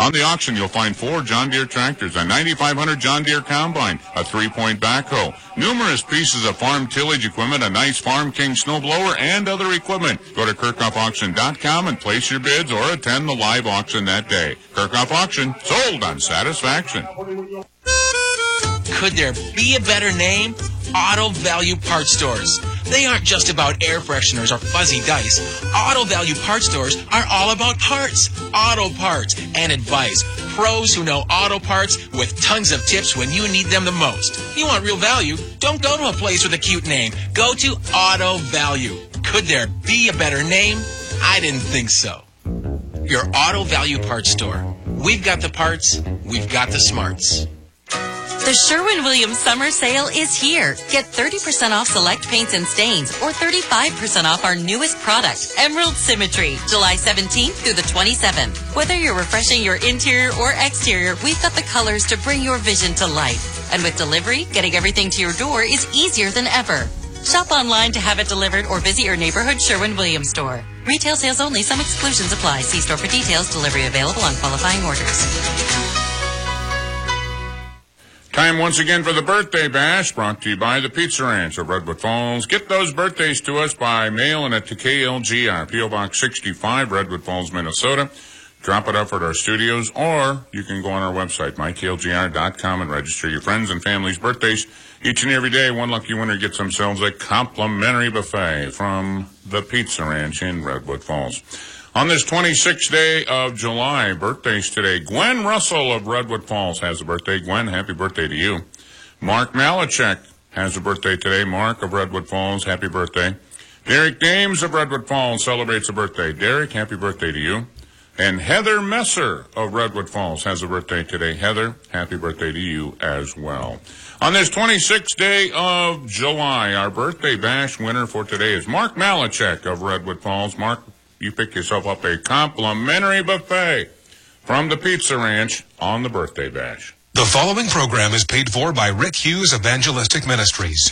On the auction, you'll find 4 John Deere tractors, a 9500 John Deere combine, a 3-point backhoe, numerous pieces of farm tillage equipment, a nice Farm King snowblower, and other equipment. Go to KirchhoffAuction.com and place your bids or attend the live auction that day. Kirchhoff Auction, sold on satisfaction. Could there be a better name? Auto Value Parts Stores. They aren't just about air fresheners or fuzzy dice. Auto Value Parts Stores are all about parts, auto parts, and advice. Pros who know auto parts with tons of tips when you need them the most. You want real value? Don't go to a place with a cute name. Go to Auto Value. Could there be a better name? I didn't think so. Your Auto Value Parts Store. We've got the parts. We've got the smarts. The Sherwin-Williams Summer Sale is here. Get 30% off select paints and stains or 35% off our newest product, Emerald Symmetry, July 17th through the 27th. Whether you're refreshing your interior or exterior, we've got the colors to bring your vision to life. And with delivery, getting everything to your door is easier than ever. Shop online to have it delivered or visit your neighborhood Sherwin-Williams store. Retail sales only. Some exclusions apply. See store for details. Delivery available on qualifying orders. Time once again for the Birthday Bash, brought to you by the Pizza Ranch of Redwood Falls. Get those birthdays to us by mail and at the KLGR, P.O. Box 65, Redwood Falls, Minnesota. Drop it off at our studios, or you can go on our website, myklgr.com, and register your friends' and family's birthdays. Each and every day, one lucky winner gets themselves a complimentary buffet from the Pizza Ranch in Redwood Falls. On this 26th day of July, birthdays today. Gwen Russell of Redwood Falls has a birthday. Gwen, happy birthday to you. Mark Malachek has a birthday today. Mark of Redwood Falls, happy birthday. Derek Dames of Redwood Falls celebrates a birthday. Derek, happy birthday to you. And Heather Messer of Redwood Falls has a birthday today. Heather, happy birthday to you as well. On this 26th day of July, our birthday bash winner for today is Mark Malachek of Redwood Falls. Mark, you pick yourself up a complimentary buffet from the Pizza Ranch on the Birthday Bash. The following program is paid for by Rick Hughes Evangelistic Ministries.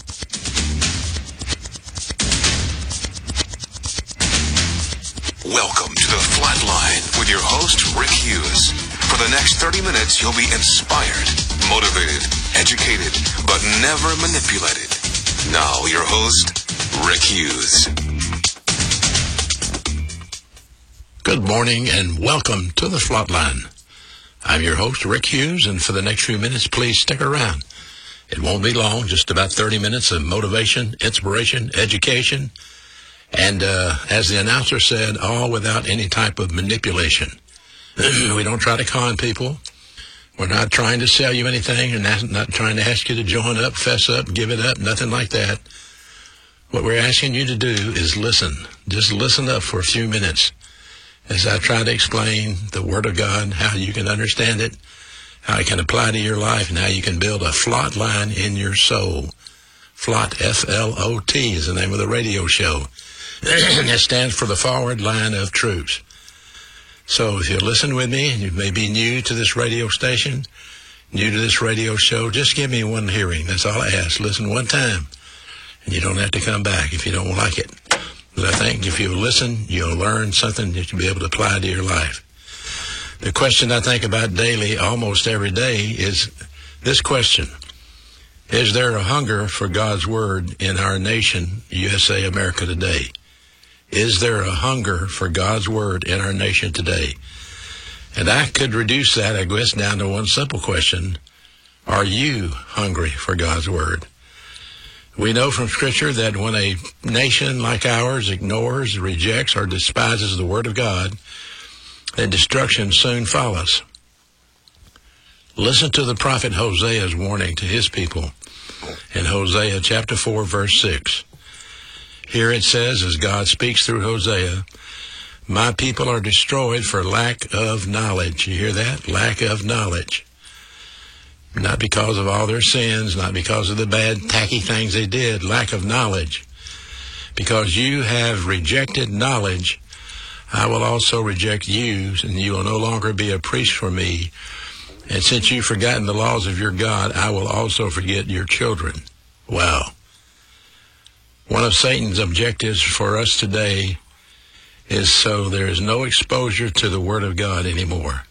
Welcome to the Flatline with your host, Rick Hughes. For the next 30 minutes, you'll be inspired, motivated, educated, but never manipulated. Now, your host, Rick Hughes. Good morning and welcome to the Flatline. I'm your host, Rick Hughes, and for the next few minutes, please stick around. It won't be long, just about 30 minutes of motivation, inspiration, education, and as the announcer said, all without any type of manipulation. We don't try to con people. We're not trying to sell you anything and not trying to ask you to join up, fess up, give it up, nothing like that. What we're asking you to do is listen. Just listen up for a few minutes as I try to explain the Word of God, how you can understand it, how it can apply to your life, and how you can build a flot line in your soul. Flot, F-L-O-T, is the name of the radio show. That stands for the Forward Line of Troops. So if you listen with me, and you may be new to this radio station, new to this radio show, just give me one hearing. That's all I ask. Listen one time, and you don't have to come back if you don't like it. But I think if you listen, you'll learn something that you'll be able to apply to your life. The question I think about daily, almost every day, is this question. Is there a hunger for God's Word in our nation, USA, America today? Is there a hunger for God's Word in our nation today? And I could reduce that, I guess, down to one simple question. Are you hungry for God's Word? We know from Scripture that when a nation like ours ignores, rejects, or despises the Word of God, then destruction soon follows. Listen to the prophet Hosea's warning to his people in Hosea chapter 4, verse 6. Here it says, as God speaks through Hosea, my people are destroyed for lack of knowledge. You hear that? Lack of knowledge. Not because of all their sins, not because of the bad, tacky things they did, lack of knowledge. Because you have rejected knowledge, I will also reject you, and you will no longer be a priest for me. And since you've forgotten the laws of your God, I will also forget your children. Wow. One of Satan's objectives for us today is so there is no exposure to the Word of God anymore.